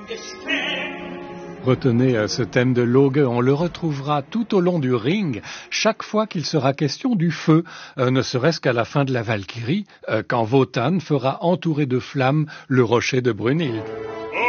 Retenez ce thème de Loge, on le retrouvera tout au long du ring, chaque fois qu'il sera question du feu, ne serait-ce qu'à la fin de la Valkyrie, quand Wotan fera entourer de flammes le rocher de Brunhild.